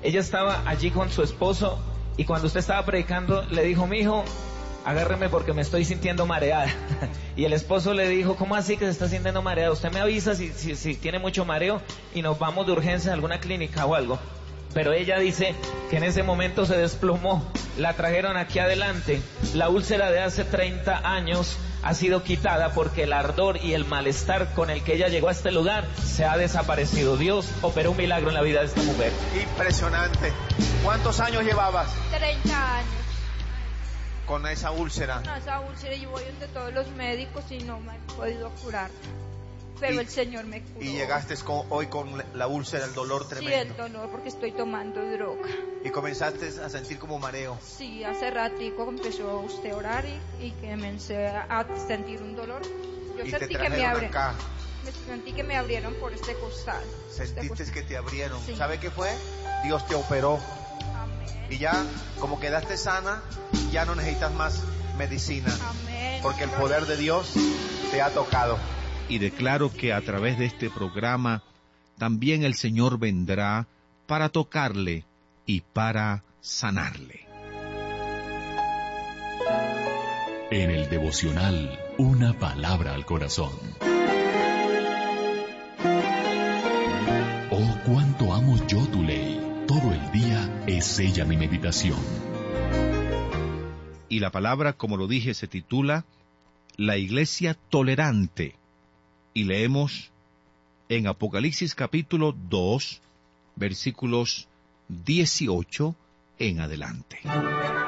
Ella estaba allí con su esposo y cuando usted estaba predicando le dijo, mijo, agárreme porque me estoy sintiendo mareada. Y el esposo le dijo, ¿cómo así que se está sintiendo mareada? Usted me avisa si tiene mucho mareo y nos vamos de urgencia a alguna clínica o algo. Pero ella dice que en ese momento se desplomó, la trajeron aquí adelante. La úlcera de hace 30 años ha sido quitada porque el ardor y el malestar con el que ella llegó a este lugar se ha desaparecido. Dios operó un milagro en la vida de esta mujer. Impresionante. ¿Cuántos años llevabas 30 años. con esa úlcera? No, esa úlcera, yo voy donde todos los médicos y no me han podido curar. Pero el Señor me curó. Y llegaste hoy con la úlcera, el dolor tremendo. Sí, el dolor, porque estoy tomando droga. Y comenzaste a sentir como mareo. Sí, hace ratico empezó usted a orar y que comencé a sentir un dolor. Yo sentí que me abrieron. Sentí que me abrieron por este costal. Sentiste que te abrieron. Sí. ¿Sabe qué fue? Dios te operó. Amén. Y ya, como quedaste sana, ya no necesitas más medicina. Amén. Porque el poder de Dios te ha tocado. Y declaro que a través de este programa también el Señor vendrá para tocarle y para sanarle. En el devocional, una palabra al corazón. Oh, cuánto amo yo tu ley. Todo el día es ella mi meditación. Y la palabra, como lo dije, se titula La Iglesia Tolerante. Y leemos en Apocalipsis capítulo 2, versículos 18 en adelante.